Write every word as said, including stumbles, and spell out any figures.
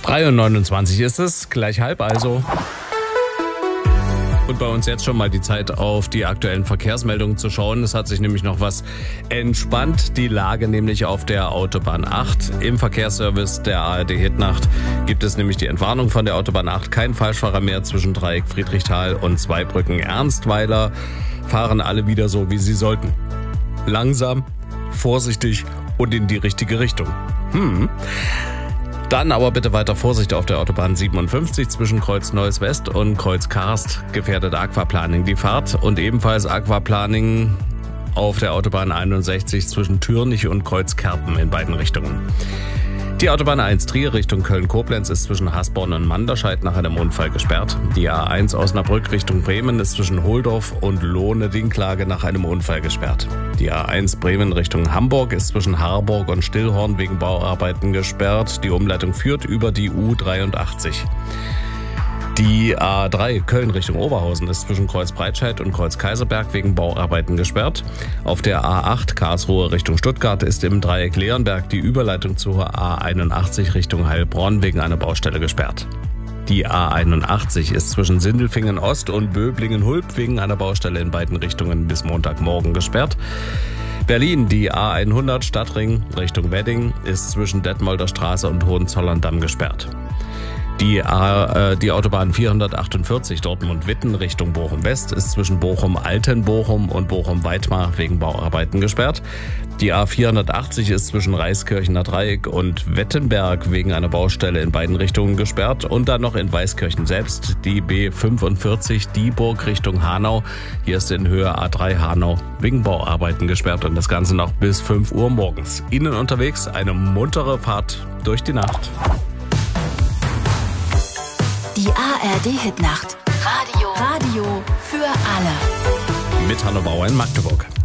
drei Uhr neunundzwanzig ist es, gleich halb also. Und bei uns jetzt schon mal die Zeit, auf die aktuellen Verkehrsmeldungen zu schauen. Es hat sich nämlich noch was entspannt. Die Lage nämlich auf der Autobahn acht. Im Verkehrsservice der A R D Hitnacht gibt es nämlich die Entwarnung von der Autobahn acht. Kein Falschfahrer mehr zwischen Dreieck Friedrichsthal und Zweibrücken Ernstweiler. Fahren alle wieder so, wie sie sollten. Langsam, vorsichtig und in die richtige Richtung. Hm... Dann aber bitte weiter Vorsicht auf der Autobahn siebenundfünfzig zwischen Kreuz Neues West und Kreuz Karst. Gefährdet Aquaplaning die Fahrt und ebenfalls Aquaplaning auf der Autobahn einundsechzig zwischen Türnich und Kreuz Kerpen in beiden Richtungen. Die Autobahn eins Trier Richtung Köln-Koblenz ist zwischen Hasborn und Manderscheid nach einem Unfall gesperrt. Die A eins Osnabrück Richtung Bremen ist zwischen Holdorf und Lohne-Dinklage nach einem Unfall gesperrt. Die A eins Bremen Richtung Hamburg ist zwischen Harburg und Stillhorn wegen Bauarbeiten gesperrt. Die Umleitung führt über die U dreiundachtzig. Die A drei Köln Richtung Oberhausen ist zwischen Kreuz Breitscheid und Kreuz Kaiserberg wegen Bauarbeiten gesperrt. Auf der A acht Karlsruhe Richtung Stuttgart ist im Dreieck Leonberg die Überleitung zur A einundachtzig Richtung Heilbronn wegen einer Baustelle gesperrt. Die A einundachtzig ist zwischen Sindelfingen Ost und Böblingen-Hulb wegen einer Baustelle in beiden Richtungen bis Montagmorgen gesperrt. Berlin, die A hundert Stadtring Richtung Wedding ist zwischen Detmolder Straße und Hohenzollern-Damm gesperrt. Die, A, äh, die Autobahn vierhundertachtundvierzig Dortmund-Witten Richtung Bochum-West ist zwischen Bochum-Altenbochum und Bochum-Weitmar wegen Bauarbeiten gesperrt. Die A vierhundertachtzig ist zwischen Reiskirchener Dreieck und Wettenberg wegen einer Baustelle in beiden Richtungen gesperrt. Und dann noch in Weißkirchen selbst die B fünfundvierzig Dieburg Richtung Hanau. Hier ist in Höhe A drei Hanau wegen Bauarbeiten gesperrt und das Ganze noch bis fünf Uhr morgens. Ihnen unterwegs eine muntere Fahrt durch die Nacht. Die A R D Hitnacht. Radio. Radio für alle. Mit Hanno Bauer in Magdeburg.